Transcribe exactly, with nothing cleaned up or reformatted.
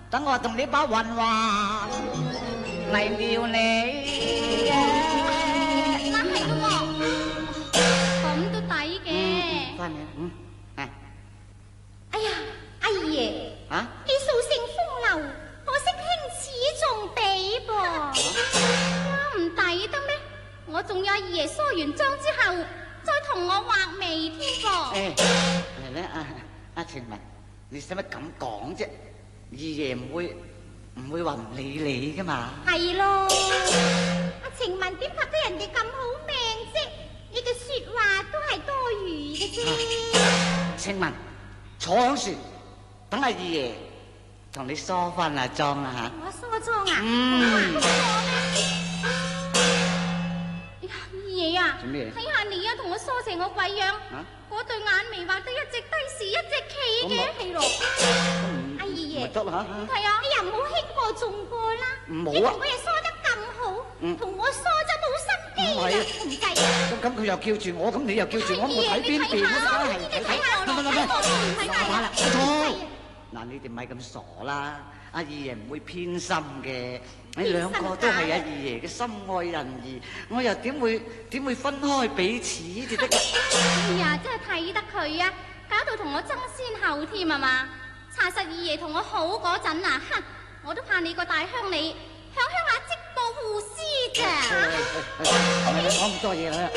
等我同你把雲華嚟撩你啊！ 啱係咯喎，咁都抵嘅。 翻嚟，嗯，係。 哎呀，阿爺， 啊？ 你素性風流，可惜輕此重比噃，唔抵得咩？我仲有阿爺梳完妝之後，再同我畫眉添噃。 誒，係咧，阿阿晴雯，你使乜咁講啫？二爺唔會唔會話唔理你噶嘛？ 係咯，阿晴雯點拍得人哋咁好命啫？你嘅說話都係多餘嘅啫。 晴雯，坐響樹，等阿二爺同你梳翻下妝啦吓。 我梳妝啊？ 嗯。 二爺啊， 做咩？ 睇下你啊，同我梳成個鬼樣，嗰對眼眉畫得一隻低時一隻企嘅，係咯。阿二爺， 得啦吓。 係啊，你又唔好輕過重過啦。 唔好啊。 你同佢又梳得咁好，同我梳就冇心機啦，唔制。 咁咁佢又叫住我，咁你又叫住我，我睇邊邊？我梗係睇睇睇睇睇下啦。錯。嗱，你哋咪咁傻啦。阿二爺唔會偏心嘅，你兩個都係阿二爺嘅心愛人兒，我又點會點會分開彼此至得？ 哎呀，真係睇得佢啊，搞到同我爭先後添啊嘛！查實二爺同我好嗰陣啊，哼，我都怕你個大鄉里向鄉下織布護師咋。 你講咁多嘢啦。